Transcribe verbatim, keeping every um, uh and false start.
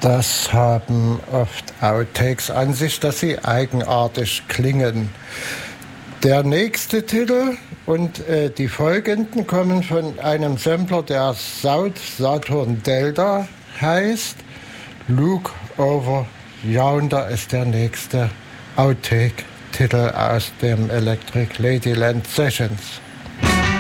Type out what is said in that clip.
Das haben oft Outtakes an sich, dass sie eigenartig klingen. Der nächste Titel und äh, die folgenden kommen von einem Sampler, der South Saturn Delta heißt. Look Over Yonder ist der nächste Outtake-Titel aus dem Electric Ladyland Sessions.